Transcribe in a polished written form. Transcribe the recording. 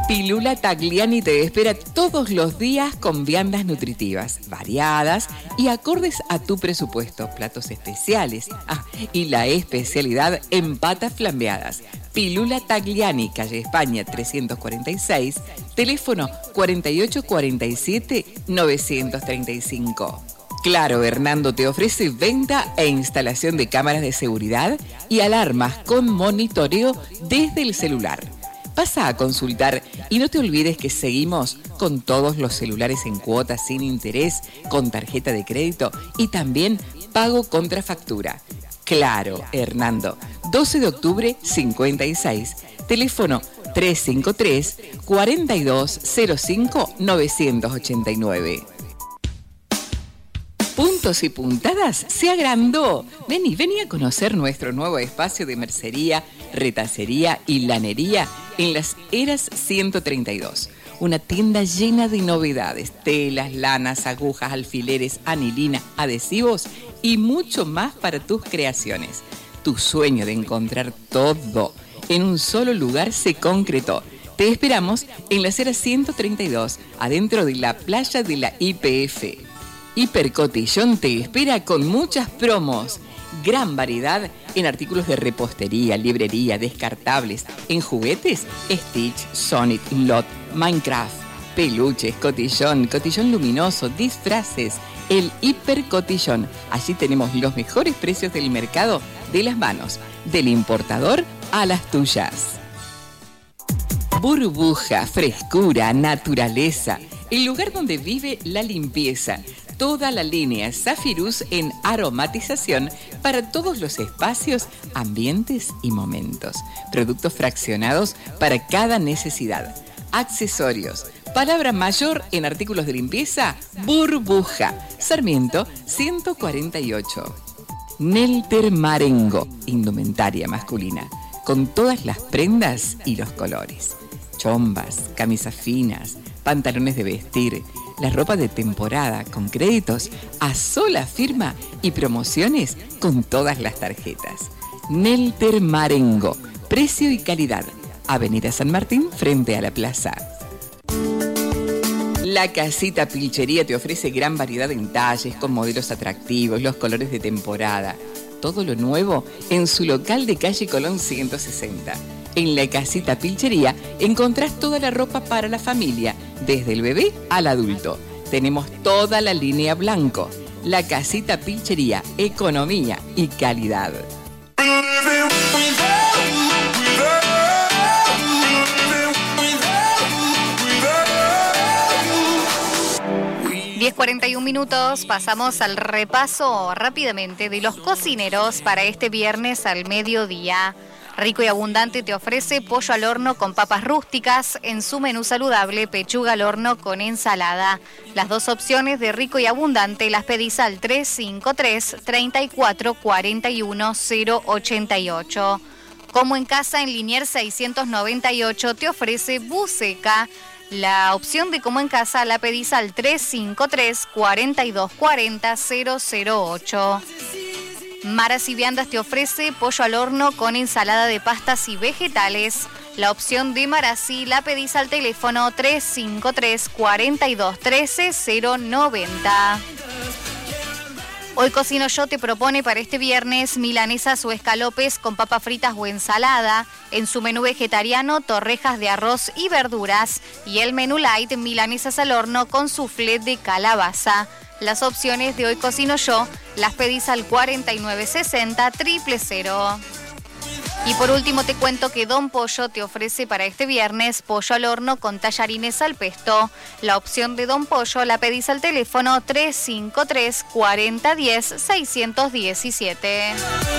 Pilula Tagliani te espera todos los días con viandas nutritivas, variadas y acordes a tu presupuesto. Platos especiales. Y la especialidad en patas flambeadas. Pilula Tagliani, calle España 346, teléfono 4847-935. Claro, Hernando te ofrece venta e instalación de cámaras de seguridad y alarmas con monitoreo desde el celular. Pasa a consultar y no te olvides que seguimos con todos los celulares en cuotas sin interés, con tarjeta de crédito y también pago contra factura. Claro, Hernando, 12 de octubre 56, teléfono 353-4205-989. Puntos y Puntadas se agrandó. Vení a conocer nuestro nuevo espacio de mercería, retacería y lanería en Las Heras 132. Una tienda llena de novedades, telas, lanas, agujas, alfileres, anilina, adhesivos y mucho más para tus creaciones. Tu sueño de encontrar todo en un solo lugar se concretó. Te esperamos en Las Heras 132, adentro de la playa de la YPF. Hipercotillón te espera con muchas promos. Gran variedad en artículos de repostería, librería, descartables, en juguetes, Stitch, Sonic, Lot, Minecraft, peluches, cotillón luminoso, disfraces, el Hipercotillón. Allí tenemos los mejores precios del mercado de las manos, del importador a las tuyas. Burbuja, frescura, naturaleza, el lugar donde vive la limpieza. Toda la línea Zafirus en aromatización para todos los espacios, ambientes y momentos. Productos fraccionados para cada necesidad. Accesorios. Palabra mayor en artículos de limpieza, Burbuja. Sarmiento 148. Nelter Marengo, indumentaria masculina, con todas las prendas y los colores. Chombas, camisas finas, pantalones de vestir, la ropa de temporada con créditos a sola firma y promociones con todas las tarjetas. Nelter Marengo, precio y calidad. Avenida San Martín frente a la plaza. La Casita Pilchería te ofrece gran variedad en talles con modelos atractivos, los colores de temporada. Todo lo nuevo en su local de calle Colón 160. En la Casita Pilchería encontrás toda la ropa para la familia, desde el bebé al adulto. Tenemos toda la línea blanco. La Casita Pilchería, economía y calidad. 10:41 minutos, pasamos al repaso rápidamente de los cocineros para este viernes al mediodía. Rico y Abundante te ofrece pollo al horno con papas rústicas, en su menú saludable pechuga al horno con ensalada. Las dos opciones de Rico y Abundante las pedís al 353-3441-088. Como en casa, en Liniers 698 te ofrece Buceca. La opción de como en casa la pedís al 353-4240-008. Maras y Viandas te ofrece pollo al horno con ensalada de pastas y vegetales. La opción de Marasí la pedís al teléfono 353-4213-090. Hoy Cocino Yo te propone para este viernes milanesas o escalopes con papas fritas o ensalada. En su menú vegetariano, torrejas de arroz y verduras. Y el menú light, milanesas al horno con soufflé de calabaza. Las opciones de Hoy Cocino Yo las pedís al 4960-000. Y por último te cuento que Don Pollo te ofrece para este viernes pollo al horno con tallarines al pesto. La opción de Don Pollo la pedís al teléfono 353-4010-617.